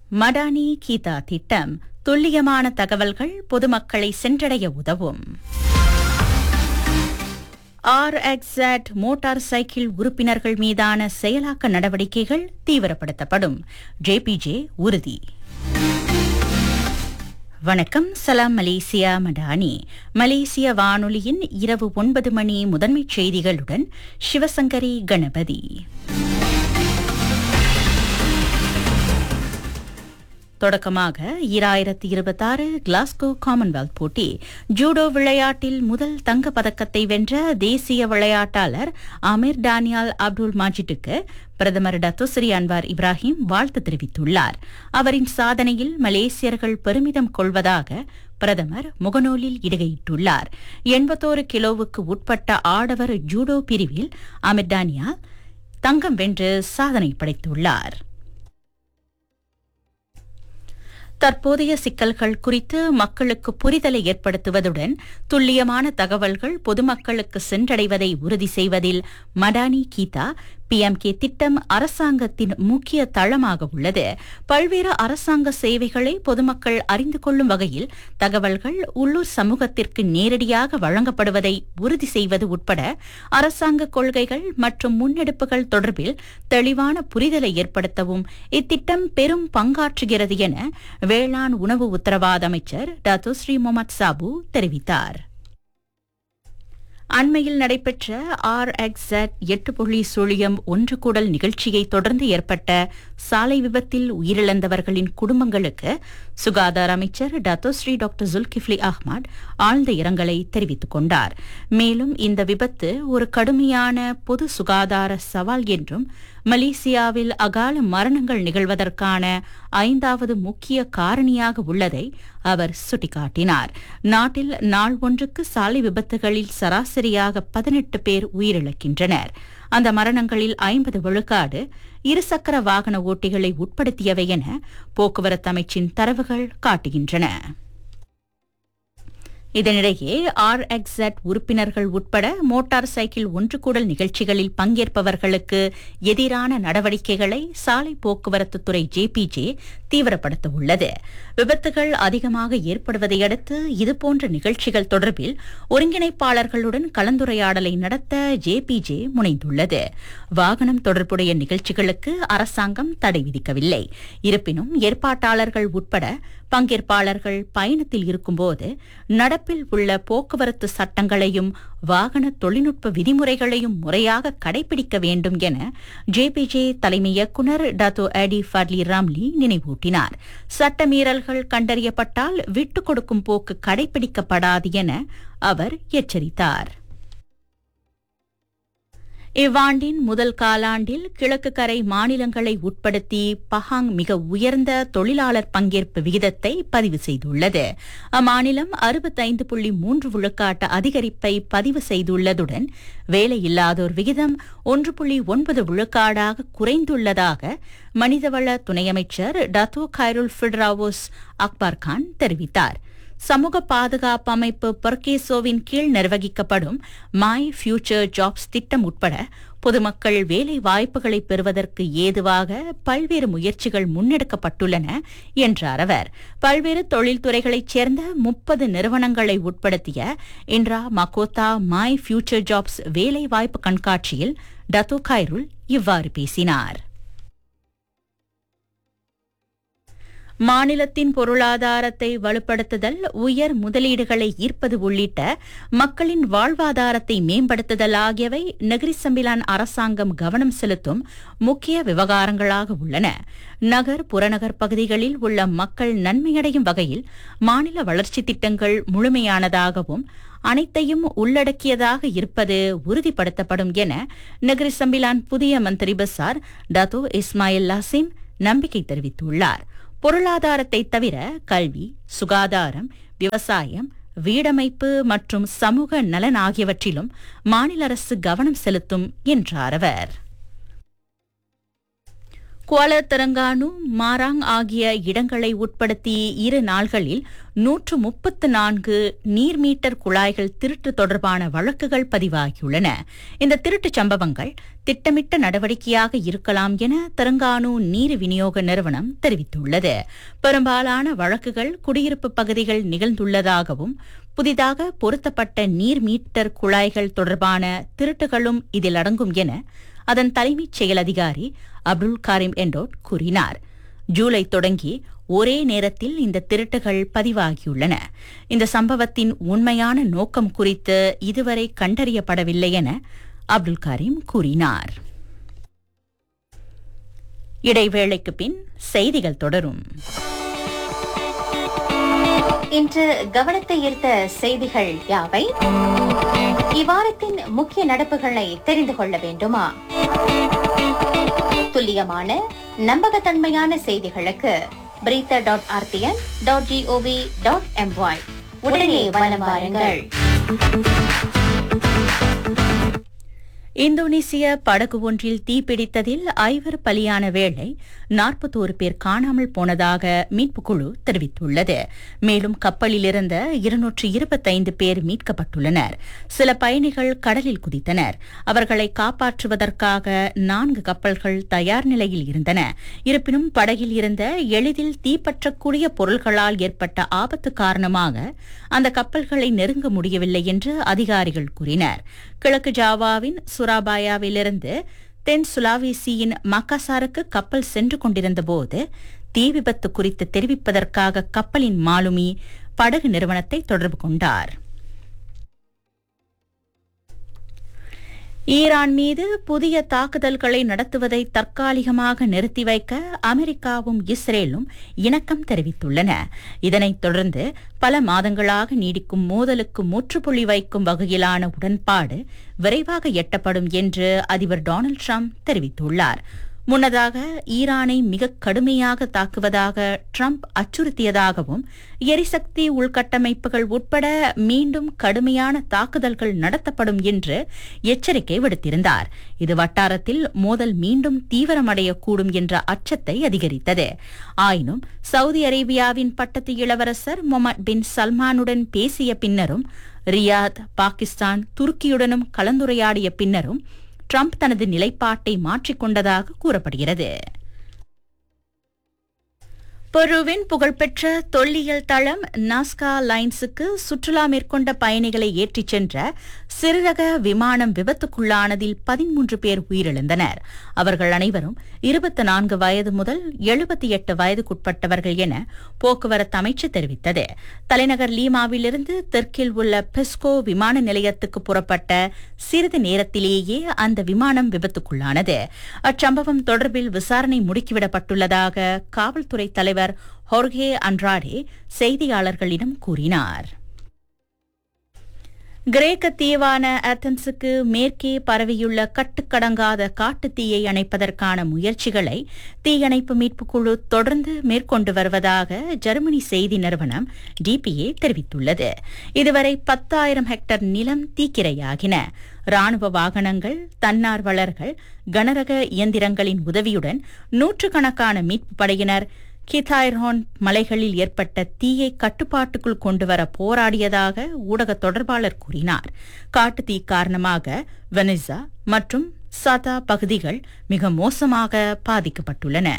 மடானி கீதா திட்டம் துல்லியமான தகவல்கள் பொதுமக்களை சென்றடைய உதவும். RXZ மோட்டார் சைக்கிள் உறுப்பினர்கள் மீதான செயலாக்க நடவடிக்கைகள் தீவிரப்படுத்தப்படும். JPJ உறுதி. வணக்கம், சலாம் மலேசியா மடானி. மலேசிய வானொலியின் இரவு 9 மணி முதன்மைச் செய்திகளுடன் சிவசங்கரி கணபதி. தொடக்கமாக 2026 கிளாஸ்கோ காமன்வெல்த் போட்டி ஜூடோ விளையாட்டில் முதல் தங்க பதக்கத்தை வென்ற தேசிய விளையாட்டாளர் அமீர் டானியால் அப்துல் மாஜிட்டுக்கு பிரதமர் டத்தோஸ்ரீ அன்வார் இப்ராஹிம் வாழ்த்து தெரிவித்துள்ளார். அவரின் சாதனையில் மலேசியர்கள் பெருமிதம் கொள்வதாக பிரதமர் முகநூலில் இடுகையிட்டுள்ளார். 81 கிலோவுக்கு உட்பட்ட ஆடவர் ஜூடோ பிரிவில் அமீர் டானியால் தங்கம் வென்று சாதனை படைத்துள்ளார். தற்போதைய சிக்கல்கள் குறித்து மக்களுக்கு புரிதலை ஏற்படுத்துவதுடன் துல்லியமான தகவல்கள் பொதுமக்களுக்கு சென்றடைவதை உறுதி செய்வதில் மடானி கீதா PMK திட்டம் அரசாங்கத்தின் முக்கிய தளமாக உள்ளது. பல்வேறு அரசாங்க சேவைகளை பொதுமக்கள் அறிந்து கொள்ளும் வகையில் தகவல்கள் உள்ளூர் சமூகத்திற்கு நேரடியாக வழங்கப்படுவதை உறுதி செய்வது உட்பட அரசாங்க கொள்கைகள் மற்றும் முன்னெடுப்புகள் தொடர்பில் தெளிவான புரிதலை ஏற்படுத்தவும் இத்திட்டம் பெரும் பங்காற்றுகிறது என வேளாண் உணவு உத்தரவாத அமைச்சர் டத்தோஸ்ரீ முகமது சாபு தெரிவித்தார். அண்மையில் நடைபெற்ற RXZ 8.0 கூடல் நிகழ்ச்சியை தொடர்ந்து ஏற்பட்ட சாலை விபத்தில் உயிரிழந்தவர்களின் குடும்பங்களுக்கு சுகாதார அமைச்சர் டத்தோஸ்ரீ டாக்டர் ஜுல்கிஃப்லி அஹ்மத் ஆழ்ந்த இரங்கலை தெரிவித்துக் கொண்டார். மேலும் இந்த விபத்து ஒரு கடுமையான பொது சுகாதார சவால் என்றும் மலேசியாவில் அகால மரணங்கள் நிகழ்வதற்கான 5வது முக்கிய காரணியாக உள்ளதை அவர் சுட்டிக்காட்டினார். நாட்டில் நாள் ஒன்றுக்கு சாலை விபத்துகளில் சராசரியாக 18 பேர் உயிரிழக்கின்றனர். அந்த மரணங்களில் 50 விழுக்காடு இருசக்கர வாகன ஓட்டிகளை உட்படுத்தியவை என போக்குவரத்து அமைச்சின் தரவுகள் காட்டுகின்றன. இதனிடையே RXZ உறுப்பினர்கள் உட்பட மோட்டார் சைக்கிள் ஒன்றுகூடல் நிகழ்ச்சிகளில் பங்கேற்பவர்களுக்கு எதிரான நடவடிக்கைகளை சாலை போக்குவரத்து துறை JPJ தீவிரப்படுத்த உள்ளது. விபத்துகள் அதிகமாக ஏற்படுவதை அடுத்து இதுபோன்ற நிகழ்ச்சிகள் தொடர்பில் ஒருங்கிணைப்பாளர்களுடன் கலந்துரையாடலை நடத்த JPJ முனைந்துள்ளது. வாகனம் தொடர்புடைய நிகழ்ச்சிகளுக்கு அரசாங்கம் தடை விதிக்கவில்லை. இருப்பினும் ஏற்பாட்டாளர்கள் உட்பட பங்கேற்பாளர்கள் பயணத்தில் இருக்கும்போது நடப்பில் உள்ள போக்குவரத்து சட்டங்களையும் வாகன தொழில்நுட்ப விதிமுறைகளையும் முறையாக கடைபிடிக்க வேண்டும் என JPJ தலைமை இயக்குநர் டத்தோ அடி ஃபட்லி ராம்லி நினைவூட்டினார். சட்டமீறல்கள் கண்டறியப்பட்டால் விட்டுக் கொடுக்கும் போக்கு கடைபிடிக்கப்படாது என அவர் எச்சரித்தார். இவ்வாண்டின் முதல் காலாண்டில் கிழக்கு கரை மாநிலங்களை உட்படுத்தி பஹாங் மிக உயர்ந்த தொழிலாளர் பங்கேற்பு விகிதத்தை பதிவு செய்துள்ளது. அம்மாநிலம் 65.3 விழுக்காட்டு அதிகரிப்பை பதிவு செய்துள்ளதுடன் வேலையில்லாதோர் விகிதம் 1.9 விழுக்காடாக குறைந்துள்ளதாக மனிதவள துணை அமைச்சர் டத்தோ கைருல் ஃபிட்ராவோஸ் அக்பர் கான் தெரிவித்தார். சமூக பாதுகாப்பு அமைப்பு பர்கேசோவின் கீழ் நிர்வகிக்கப்படும் மை ஃபியூச்சர் ஜாப்ஸ் திட்டம் உட்பட பொதுமக்கள் வேலை வாய்ப்புகளை பெறுவதற்கு ஏதுவாக பல்வேறு முயற்சிகள் முன்னெடுக்கப்பட்டுள்ளன என்றார் அவர். பல்வேறு தொழில்துறைகளைச் சேர்ந்த 30 நிறுவனங்களை உட்படுத்திய இன்ரா மகோத்தா மை ஃபியூச்சர் ஜாப்ஸ் வேலை வாய்ப்பு கண்காட்சியில் டத்தோ கைருல் இவ்வாறு பேசினார். மாநிலத்தின் பொருளாதாரத்தை வலுப்படுத்துதல், உயர் முதலீடுகளை ஈர்ப்பது உள்ளிட்ட மக்களின் வாழ்வாதாரத்தை மேம்படுத்துதல் ஆகியவை நெகிரி சம்பிலான் அரசாங்கம் கவனம் செலுத்தும் முக்கிய விவகாரங்களாக உள்ளன. நகர் புறநகர் பகுதிகளில் உள்ள மக்கள் நன்மையடையும் வகையில் மாநில வளர்ச்சி திட்டங்கள் முழுமையானதாகவும் அனைத்தையும் உள்ளடக்கியதாக இருப்பது உறுதிப்படுத்தப்படும் என நெகிரி சம்பிலான் புதிய மந்திரி பசார் டத்தோ இஸ்மாயில் லாசிம் நம்பிக்கை தெரிவித்துள்ளார். பொருளாதாரத்தை தவிர கல்வி, சுகாதாரம், விவசாயம், வீடமைப்பு மற்றும் சமூக நலன் ஆகியவற்றிலும் மாநில அரசு கவனம் செலுத்தும் என்றார் அவர். குவால தெலங்கானு மாராங் ஆகிய இடங்களை உட்படுத்தி 2 நாள்களில் 134 நீர்மீட்டர் குழாய்கள் திருட்டு தொடர்பான வழக்குகள் பதிவாகியுள்ளன. இந்த திருட்டுச் சம்பவங்கள் திட்டமிட்ட நடவடிக்கையாக இருக்கலாம் என தெலங்கானு நீர் விநியோக நிறுவனம் தெரிவித்துள்ளது. பெரும்பாலான வழக்குகள் குடியிருப்பு பகுதிகள் நிகழ்ந்துள்ளதாகவும் புதிதாக பொருத்தப்பட்ட நீர் மீட்டர் குழாய்கள் தொடர்பான திருட்டுகளும் இதில் அடங்கும் என அதன் தலைமைச் செயல் அதிகாரி அப்துல் காரிம் எண்டோட் கூறினார். ஜூலை தொடங்கி ஒரே நேரத்தில் இந்த திருட்டுகள் பதிவாகியுள்ளன. இந்த சம்பவத்தின் உண்மையான நோக்கம் குறித்து இதுவரை கண்டறியப்படவில்லை என அப்துல் காரிம் கூறினார். இடைவேளைக்கு பின் செய்திகள் தொடரும். இன்று கவனத்தை ஈர்த்த செய்திகள் யாவை? இவ்வாரத்தின் முக்கிய நடப்புகளை தெரிந்து கொள்ள வேண்டுமா? துல்லியமான நம்பகத்தன்மையான செய்திகளுக்கு breather.rtn.gov.my உடனே வலம் வாருங்கள். இந்தோனேசிய படகு ஒன்றில் தீப்பிடித்ததில் 5 பலியான வேளை 41 பேர் காணாமல் போனதாக மீட்புக் குழு தெரிவித்துள்ளது. மேலும் கப்பலில் இருந்த 225 பேர் மீட்கப்பட்டுள்ளனர். சில பயணிகள் கடலில் குதித்தனர். அவர்களை காப்பாற்றுவதற்காக 4 கப்பல்கள் தயார் நிலையில் இருந்தன. இருப்பினும் படகில் இருந்த எளிதில் தீப்பற்றக்கூடிய பொருள்களால் ஏற்பட்ட ஆபத்து காரணமாக அந்த கப்பல்களை நெருங்க முடியவில்லை என்று அதிகாரிகள் கூறினர். கிழக்கு ஜாவாவின் சுராபாயாவிலிருந்து தென் சுலாவேசியின் மக்காசாருக்கு கப்பல் சென்று கொண்டிருந்தபோது தீ விபத்து குறித்து தெரிவிப்பதற்காக கப்பலின் மாலுமி படகு நிறுவனத்தை தொடர்பு கொண்டார். ஈரான் மீது புதிய தாக்குதல்களை நடத்துவதை தற்காலிகமாக நிறுத்தி வைக்க அமெரிக்காவும் இஸ்ரேலும் இணக்கம் தெரிவித்துள்ளன. இதனைத் தொடர்ந்து பல மாதங்களாக நீடிக்கும் மோதலுக்கு முற்றுப்புள்ளி வைக்கும் வகையிலான உடன்பாடு விரைவாக எட்டப்படும் என்று அதிபர் டொனால்டு டிரம்ப் தெரிவித்துள்ளார். முன்னதாக ஈரானை மிக கடுமையாக தாக்குவதாக டிரம்ப் அச்சுறுத்தியதாகவும் எரிசக்தி உள்கட்டமைப்புகள் உட்பட மீண்டும் கடுமையான தாக்குதல்கள் நடத்தப்படும் என்று எச்சரிக்கை விடுத்திருந்தார். இது வட்டாரத்தில் மோதல் மீண்டும் தீவிரமடையக்கூடும் என்ற அச்சத்தை அதிகரித்தது. ஆயினும் சவுதி அரேபியாவின் பட்டத்து இளவரசர் முகமது பின் சல்மானுடன் பேசிய பின்னரும் ரியாத், பாகிஸ்தான், துருக்கியுடனும் கலந்துரையாடிய பின்னரும் ட்ரம்ப் தனது நிலைப்பாட்டை மாற்றிக்கொண்டதாக கூறப்படுகிறது. பெருவின் புகழ்பெற்ற தொல்லியல் தளம் நாஸ்கா லைன்ஸுக்கு சுற்றுலா மேற்கொண்ட பயணிகளை ஏற்றிச் சென்ற சிறுரக விமானம் விபத்துக்குள்ளானதில் 13 பேர் உயிரிழந்தனர். அவர்கள் அனைவரும் 24 வயது முதல் 78 வயதுக்குட்பட்டவர்கள் என போக்குவரத்து அமைச்சு தெரிவித்தது. தலைநகர் லீமாவிலிருந்து தெற்கில் உள்ள பெஸ்கோ விமான நிலையத்துக்கு புறப்பட்ட சிறிது நேரத்திலேயே அந்த விமானம் விபத்துக்குள்ளானது. அச்சம்பவம் தொடர்பில் விசாரணை முடுக்கிவிடப்பட்டுள்ளதாக காவல்துறை தலைவர் ஹோர்கே அன்ட்ராடே செய்தியாளர்களிடம் கூறினார். கிரேக்க தீவான ஆத்தன்ஸுக்கு மேற்கே பரவியுள்ள கட்டுக்கடங்காத காட்டுத் தீயை அணைப்பதற்கான முயற்சிகளை தீயணைப்பு மீட்புக் குழு தொடர்ந்து மேற்கொண்டு வருவதாக ஜெர்மனி செய்தி நிறுவனம் டிபிஏ தெரிவித்துள்ளது. இதுவரை 10,000 ஹெக்டேர் நிலம் தீக்கிரையாகின. ராணுவ வாகனங்கள், தன்னார்வலர்கள், கனரக இயந்திரங்களின் உதவியுடன் நூற்றுக்கணக்கான மீட்புப் படையினர் கிதாய்ரோன் மலைகளில் ஏற்பட்ட தீயை கட்டுப்பாட்டுக்குள் கொண்டுவர போராடியதாக ஊடக தொடர்பாளர் கூறினார். காட்டு தீ காரணமாக வெனிசா மற்றும் சாதா பகுதிகள் மிக மோசமாக பாதிக்கப்பட்டுள்ளன.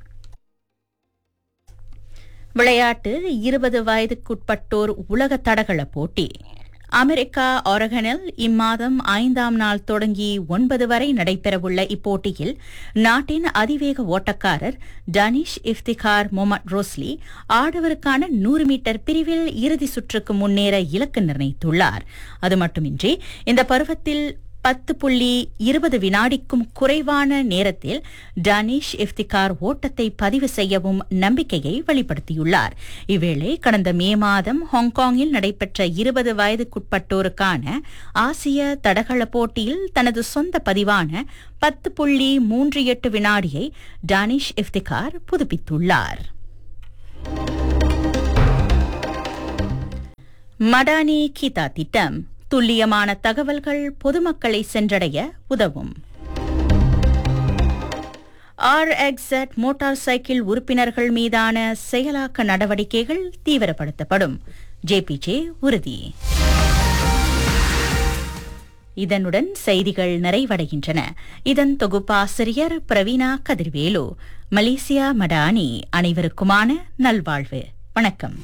விளையாட்டு 20 வயதுக்குட்பட்டோர் உலக தடகள போட்டி. அமெரிக்கா ஒரகனில் இம்மாதம் 5ஆம் நாள் தொடங்கி 9 வரை நடைபெறவுள்ள இப்போட்டியில் நாட்டின் அதிவேக ஓட்டக்காரர் டனிஷ் இஃப்திகார் மொஹமட் ரோஸ்லி ஆடவருக்கான 100 மீட்டர் பிரிவில் இறுதி சுற்றுக்கு முன்னேற இலக்கு நிர்ணயித்துள்ளார். அது மட்டுமின்றி இந்த பருவத்தில் 10.20 வினாடிக்கும் குறைவான நேரத்தில் டனிஷ் இஃப்திகார் ஓட்டத்தை பதிவு செய்யவும் நம்பிக்கையை வெளிப்படுத்தியுள்ளார். இவ்வேளை கடந்த மே மாதம் ஹாங்காங்கில் நடைபெற்ற 20 வயதுக்குட்பட்டோருக்கான ஆசிய தடகள போட்டியில் தனது சொந்த பதிவான 10.38 வினாடியை டனிஷ் இஃப்திகார் புதுப்பித்துள்ளார். மடானி கீதா திட்டம் துல்லியமான தகவல்கள் பொதுமக்களை சென்றடைய உதவும். RXZ மோட்டார் சைக்கிள் உறுப்பினர்கள் மீதான செயலாக்க நடவடிக்கைகள் தீவிரப்படுத்தப்படும். ஜேபிஜே உறுதி. இதனுடன் செய்திகள் நிறைவடைகின்றன. இதன் தொகுப்பாசிரியர் பிரவீணா கதிர்வேலு. மலேசியா மடானி. அனைவருக்குமான நல்வாழ்வு. வணக்கம்.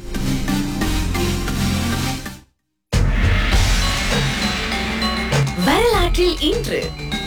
வரலாற்றில் இன்று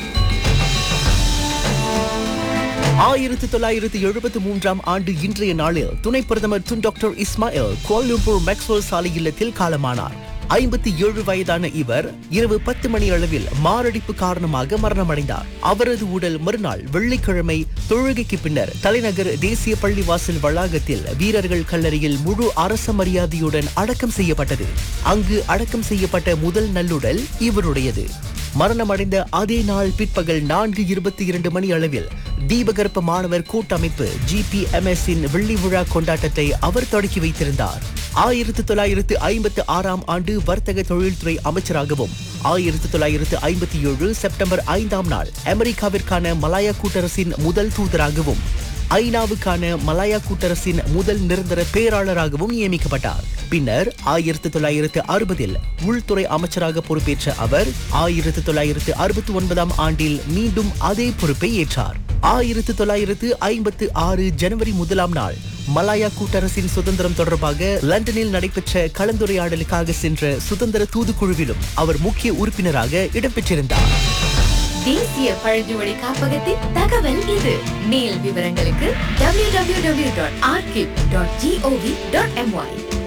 1973 ஆண்டு இன்றைய நாளில் துணை பிரதமர் Tun doctor Ismail Kuala Lumpur Maxwell சாலை இல்லத்தில் காலமானார். 57 வயதான இவர் இரவு 10 மணி அளவில் மாரடைப்பு காரணமாக மரணமடைந்தார். அவரது உடல் மறுநாள் வெள்ளிக்கிழமை தொழுகைக்கு பின்னர் தலைநகர் தேசிய பள்ளிவாசல் வளாகத்தில் வீரர்கள் கல்லறையில் முழு அரச மரியாதையுடன் அடக்கம் செய்யப்பட்டது. அங்கு அடக்கம் செய்யப்பட்ட முதல் நல்லுடல் இவருடையது. மரணமடைந்த அதே நாள் பிற்பகல் 4:22 மணி அளவில் தீபகற்ப மாணவர் கூட்டமைப்பு GPMS இன் வெள்ளி விழா கொண்டாட்டத்தை அவர் தொடக்கி வைத்திருந்தார். 1956 ஆண்டு வர்த்தக தொழில்துறை அமைச்சராகவும் 1957 செப்டம்பர் 5ஆம் நாள் அமெரிக்காவிற்கான மலாயா கூட்டரசின் முதல் தூதராகவும் ஐநாவுக்கான மலாயா கூட்டரசின் முதல் நிரந்தர பேராளராகவும் நியமிக்கப்பட்டார். பின்னர் 1960 உள்துறை அமைச்சராக பொறுப்பேற்ற அவர் 1969 ஆண்டில் மீண்டும் அதே பொறுப்பை ஏற்றார். 1956 ஜனவரி 1ஆம் நாள் மலாயா கூட்டரசின் சுதந்திரம் தொடர்பாக லண்டனில் நடைபெற்ற கலந்துரையாடலுக்காக சென்ற சுதந்திர தூதுக்குழுவிலும் அவர் முக்கிய உறுப்பினராக இடம்பெற்றிருந்தார். தேசிய பழங்குடி காப்பகத்தின் தகவல் இது. மேல் விவரங்களுக்கு www.arkip.gov.my